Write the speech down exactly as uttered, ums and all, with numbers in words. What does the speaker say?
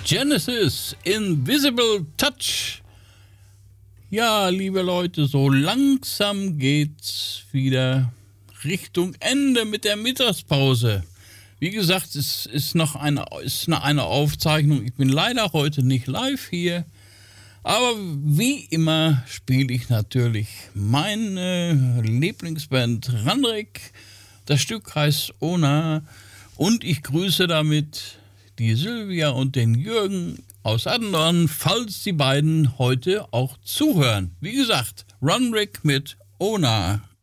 Genesis, Invisible Touch. Ja, liebe Leute, so langsam geht's wieder Richtung Ende mit der Mittagspause. Wie gesagt, es ist noch eine, ist noch eine Aufzeichnung. Ich bin leider heute nicht live hier. Aber wie immer spiele ich natürlich meine Lieblingsband Randrik. Das Stück heißt Ona. Und ich grüße damit die Sylvia und den Jürgen aus Adendorn, falls die beiden heute auch zuhören. Wie gesagt, Randrik mit Ona.